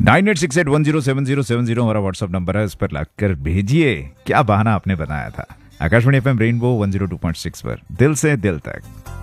9868107070 हमारा WhatsApp number है, इस पर लगकर भेजिए क्या बहाना आपने बनाया था। आकाशवाणी एफएम रेनबो 102.6 पर दिल से दिल तक।